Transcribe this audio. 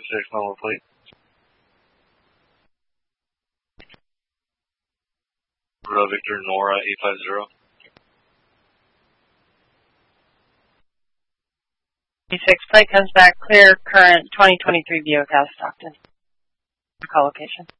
normal plate. Victor Nora 850. 6 plate comes back clear, current 2023 Buick out of Stockton. Call location.